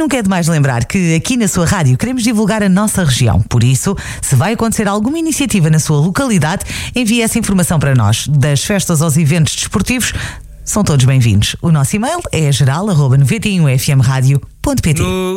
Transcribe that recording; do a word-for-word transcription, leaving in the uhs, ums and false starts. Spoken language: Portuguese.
nunca é demais lembrar que aqui na sua rádio queremos divulgar a nossa região. Por isso, se vai acontecer alguma iniciativa na sua localidade, envie essa informação para nós. Das festas aos eventos desportivos, são todos bem-vindos. O nosso e-mail é geral arroba noventa e um f m radio ponto p t.